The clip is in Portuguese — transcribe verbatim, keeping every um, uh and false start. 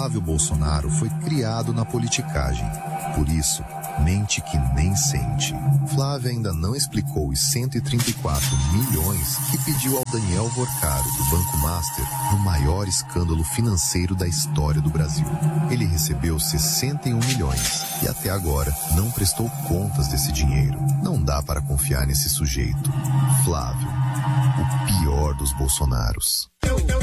Flávio Bolsonaro foi criado na politicagem. Por isso, mente que nem sente. Flávio ainda não explicou os cento e trinta e quatro milhões que pediu ao Daniel Vorcaro, do Banco Master, no maior escândalo financeiro da história do Brasil. Ele recebeu sessenta e um milhões e até agora não prestou contas desse dinheiro. Não dá para confiar nesse sujeito. Flávio, o pior dos Bolsonaros. Eu, eu,